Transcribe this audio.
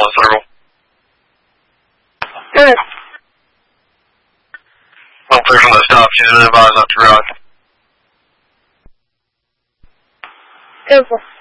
one circle. Good. All clear from the stop. She's been advised not to ride. Simple.